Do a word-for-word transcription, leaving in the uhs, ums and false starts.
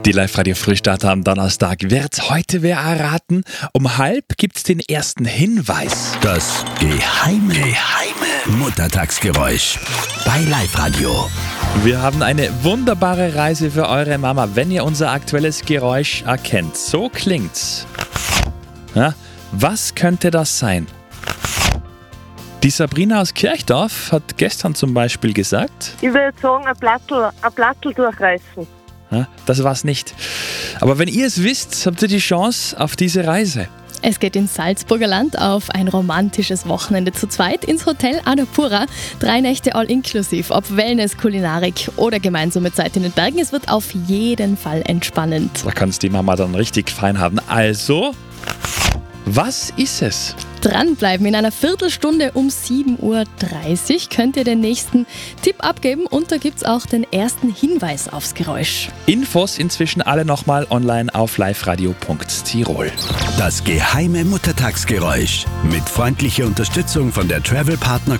Die Live-Radio-Frühstarter am Donnerstag. Wird heute wer erraten? Um halb gibt's den ersten Hinweis. Das geheime, geheime Muttertagsgeräusch bei Live-Radio. Wir haben eine wunderbare Reise für eure Mama, wenn ihr unser aktuelles Geräusch erkennt. So klingt's. Ja, was könnte das sein? Die Sabrina aus Kirchdorf hat gestern zum Beispiel gesagt... Ich würde sagen, ein Plattel, ein Plattel durchreißen. Ja, das war's nicht. Aber wenn ihr es wisst, habt ihr die Chance auf diese Reise. Es geht ins Salzburger Land auf ein romantisches Wochenende zu zweit ins Hotel Annapurna. Drei Nächte all inklusiv, ob Wellness, Kulinarik oder gemeinsame Zeit in den Bergen. Es wird auf jeden Fall entspannend. Da kann's die Mama dann richtig fein haben. Also, was ist es? Dranbleiben. In einer Viertelstunde um sieben Uhr dreißig könnt ihr den nächsten Tipp abgeben und da gibt es auch den ersten Hinweis aufs Geräusch. Infos inzwischen alle nochmal online auf liveradio punkt tirol. Das geheime Muttertagsgeräusch mit freundlicher Unterstützung von der Travel Partner